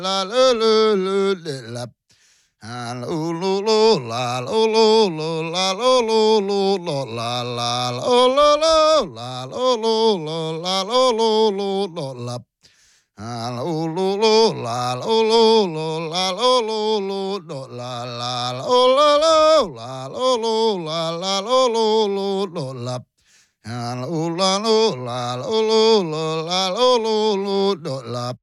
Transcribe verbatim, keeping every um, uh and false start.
la lu lu lu lu la. La lu lu lu la lu lu lu la lu lu lu lu la la lu lu lu la lu lu lu la lu lu lu lu la. La lu lu lu la lu lu lu la lu lu lu lu la la lu lu lu la lu lu la la lu lu lu lu la. La lu la lu la lu lu lu la lu lu lu lu la.